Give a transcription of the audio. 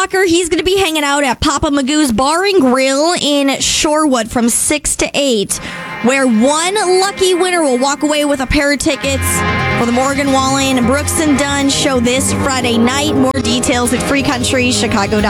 Walker, he's going to be hanging out at Papa Magoo's Bar and Grill in Shorewood from 6 to 8, where one lucky winner will walk away with a pair of tickets for the Morgan Wallen and Brooks and Dunn show this Friday night. More details at freecountrychicago.com.